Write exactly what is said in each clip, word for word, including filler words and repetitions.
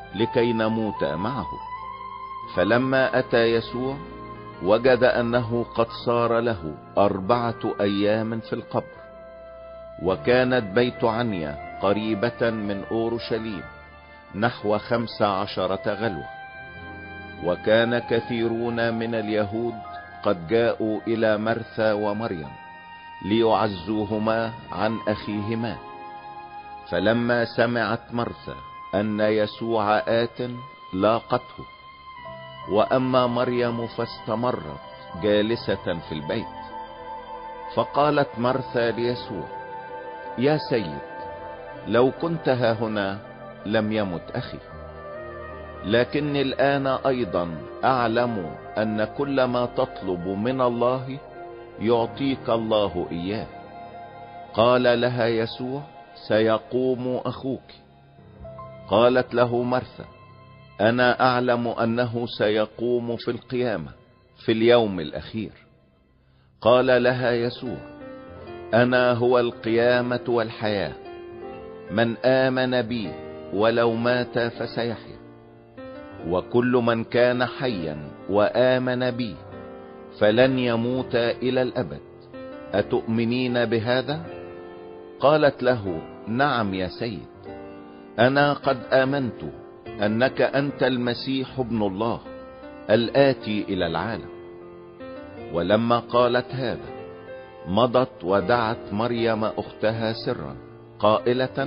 لكي نموت معه. فلما اتى يسوع وجد انه قد صار له اربعة ايام في القبر، وكانت بيت عنيا قريبة من اورشليم نحو خمس عشرة غلوة. وكان كثيرون من اليهود قد جاءوا الى مرثا ومريم ليعزوهما عن اخيهما. فلما سمعت مرثا ان يسوع آت لاقته، واما مريم فاستمرت جالسة في البيت. فقالت مرثا ليسوع: يا سيد، لو كنت ها هنا لم يمت اخي. لكني الان ايضا اعلم ان كل ما تطلب من الله يعطيك الله اياه. قال لها يسوع: سيقوم اخوك. قالت له مرثا: انا اعلم انه سيقوم في القيامة في اليوم الاخير. قال لها يسوع: انا هو القيامة والحياة، من امن بي ولو مات فسيحيا، وكل من كان حيا وامن بي فلن يموت الى الابد. اتؤمنين بهذا؟ قالت له: نعم يا سيد، انا قد امنت انك انت المسيح ابن الله الاتي الى العالم. ولما قالت هذا مضت ودعت مريم اختها سرا قائلة: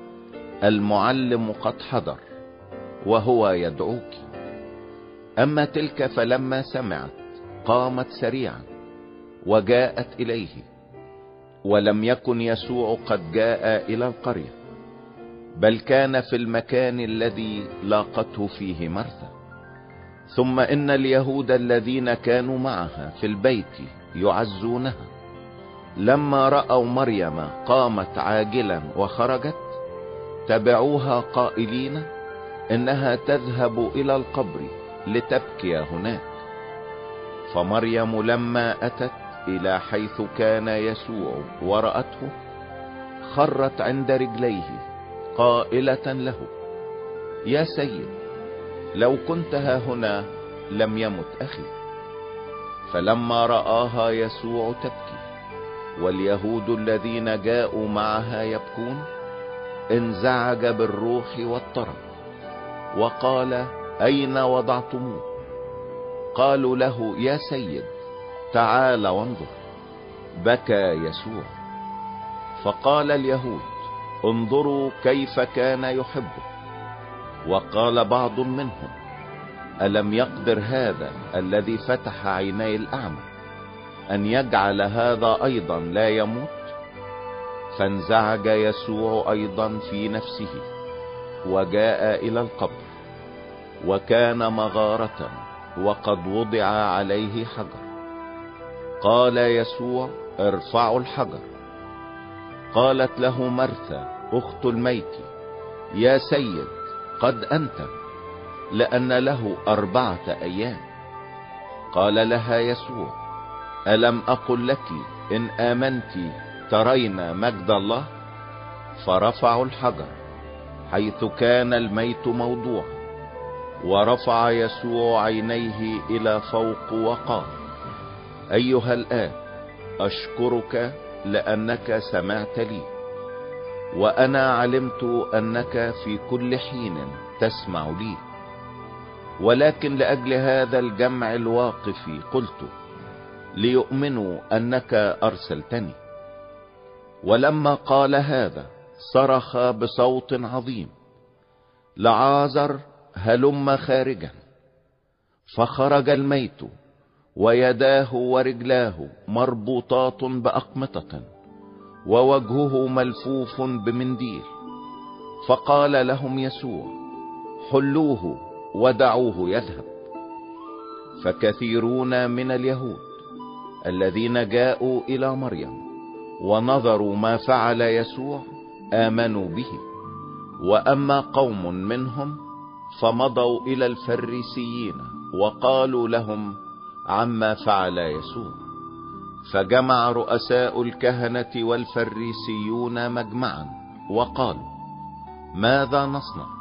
المعلم قد حضر وهو يدعوك. اما تلك فلما سمعت قامت سريعا وجاءت اليه. ولم يكن يسوع قد جاء الى القرية، بل كان في المكان الذي لاقته فيه مرثا. ثم ان اليهود الذين كانوا معها في البيت يعزونها لما رأوا مريم قامت عاجلا وخرجت تبعوها قائلين: انها تذهب الى القبر لتبكي هناك. فمريم لما اتت الى حيث كان يسوع ورأته خرت عند رجليه قائلة له: يا سيد، لو كنت ها هنا لم يمت اخي. فلما رآها يسوع تبكي واليهود الذين جاءوا معها يبكون انزعج بالروح واضطرب، وقال: اين وضعتموه؟ قالوا له: يا سيد، تعال وانظر. بكى يسوع. فقال اليهود: انظروا كيف كان يحبه. وقال بعض منهم: ألم يقدر هذا الذي فتح عيني الأعمى أن يجعل هذا أيضا لا يموت؟ فانزعج يسوع أيضا في نفسه وجاء إلى القبر، وكان مغارة وقد وضع عليه حجر. قال يسوع: ارفعوا الحجر. قالت له مرثا أخت الميت: يا سيد، قد أنتم، لأن له أربعة أيام. قال لها يسوع: ألم أقل لك إن آمنت ترين مجد الله؟ فرفعوا الحجر حيث كان الميت موضوعا. ورفع يسوع عينيه إلى فوق وقال: أيها الآب، أشكرك لأنك سمعت لي، وأنا علمت أنك في كل حين تسمع لي، ولكن لأجل هذا الجمع الواقف قلت، ليؤمنوا أنك أرسلتني. ولما قال هذا صرخ بصوت عظيم: لعازر، هلم خارجا. فخرج الميت ويداه ورجلاه مربوطات بأقمطة ووجهه ملفوف بمنديل. فقال لهم يسوع: حلوه ودعوه يذهب. فكثيرون من اليهود الذين جاءوا إلى مريم ونظروا ما فعل يسوع آمنوا به. وأما قوم منهم فمضوا إلى الفريسيين وقالوا لهم عما فعل يسوع. فجمع رؤساء الكهنة والفريسيون مجمعا وقالوا: ماذا نصنع؟